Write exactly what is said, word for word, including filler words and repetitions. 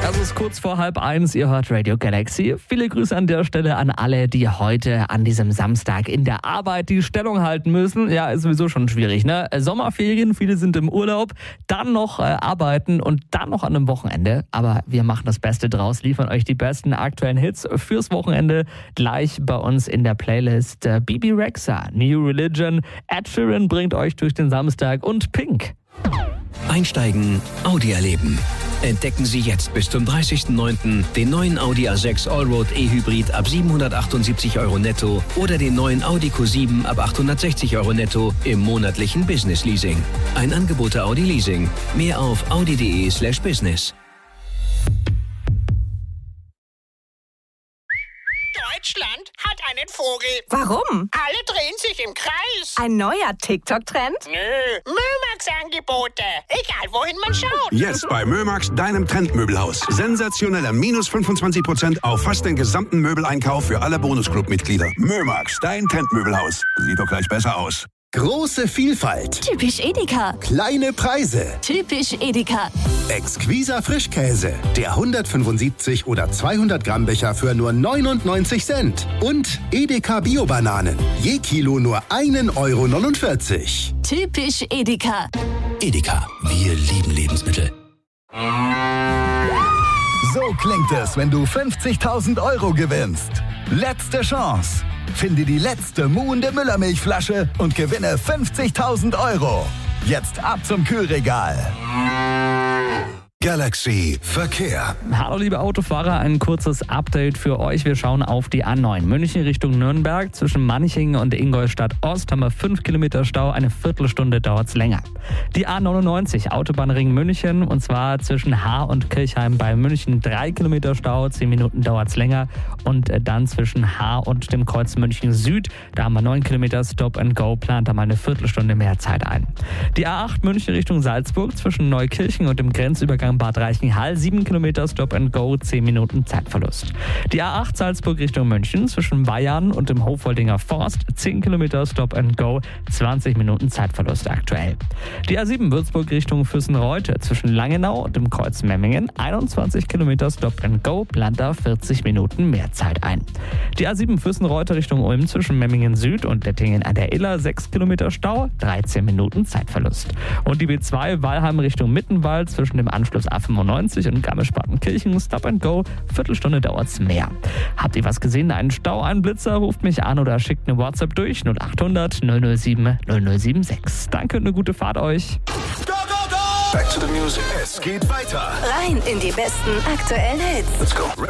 Es ist kurz vor halb eins, ihr hört Radio Galaxy. Viele Grüße an der Stelle an alle, die heute an diesem Samstag in der Arbeit die Stellung halten müssen. Ja, ist sowieso schon schwierig, ne? Sommerferien, viele sind im Urlaub, dann noch äh, arbeiten und dann noch an einem Wochenende. Aber wir machen das Beste draus, liefern euch die besten aktuellen Hits fürs Wochenende. Gleich bei uns in der Playlist äh, Bibi Rexha, New Religion, Ed Sheeran bringt euch durch den Samstag und Pink. Einsteigen, Audi erleben. Entdecken Sie jetzt bis zum dreißigsten neunten den neuen Audi A sechs Allroad E-Hybrid ab siebenhundertachtundsiebzig Euro netto oder den neuen Audi Q sieben ab achthundertsechzig Euro netto im monatlichen Business Leasing. Ein Angebot der Audi Leasing. Mehr auf audi.de slash business. Deutschland hat einen Vogel. Warum? Alle drehen sich im Kreis. Ein neuer TikTok-Trend? Nö, Mömax-Angebote. Egal, wohin man schaut. Jetzt bei Mömax, deinem Trendmöbelhaus. Sensationeller minus fünfundzwanzig Prozent auf fast den gesamten Möbeleinkauf für alle Bonusclub-Mitglieder. Mömax, dein Trendmöbelhaus. Sieht doch gleich besser aus. Große Vielfalt. Typisch Edeka. Kleine Preise. Typisch Edeka. Exquiser Frischkäse. Der hundertfünfundsiebzig oder zweihundert Gramm Becher für nur neunundneunzig Cent. Und Edeka Bio-Bananen. Je Kilo nur ein Euro neunundvierzig. Typisch Edeka. Edeka, wir lieben Lebensmittel. So klingt es, wenn du fünfzigtausend Euro gewinnst. Letzte Chance. Finde die letzte muhende Müllermilchflasche und gewinne fünfzigtausend Euro. Jetzt ab zum Kühlregal. Galaxy Verkehr. Hallo liebe Autofahrer, ein kurzes Update für euch. Wir schauen auf die A neun. München Richtung Nürnberg. Zwischen Manching und Ingolstadt Ost haben wir fünf Kilometer Stau. Eine Viertelstunde dauert es länger. Die A neunundneunzig, Autobahnring München. Und zwar zwischen Haar und Kirchheim bei München. drei Kilometer Stau, zehn Minuten dauert es länger. Und dann zwischen Haar und dem Kreuz München Süd. Da haben wir neun Kilometer Stop and Go. Plant da mal eine Viertelstunde mehr Zeit ein. Die A acht München Richtung Salzburg. Zwischen Neukirchen und dem Grenzübergang Bad Reichenhall, sieben Kilometer Stop and Go, zehn Minuten Zeitverlust. Die A acht Salzburg Richtung München zwischen Bayern und dem Hofwoldinger Forst, zehn Kilometer Stop and Go, zwanzig Minuten Zeitverlust aktuell. Die A sieben Würzburg Richtung Füssenreute zwischen Langenau und dem Kreuz Memmingen, einundzwanzig Kilometer Stop and Go, plant da vierzig Minuten mehr Zeit ein. Die A sieben Füssenreute Richtung Ulm zwischen Memmingen Süd und Dettingen an der Iller, sechs Kilometer Stau, dreizehn Minuten Zeitverlust. Und die B zwei Walheim Richtung Mittenwald zwischen dem Anschluss A fünfundneunzig und Garmisch-Partenkirchen, Stop and Go, Viertelstunde dauert's mehr. Habt ihr was gesehen? Einen Stau, einen Blitzer? Ruft mich an oder schickt eine WhatsApp durch null achthundert null null sieben null null sieben sechs. Danke und eine gute Fahrt euch. Go, go, go! Back to the music. Es geht weiter. Rein in die besten aktuellen Hits. Let's go.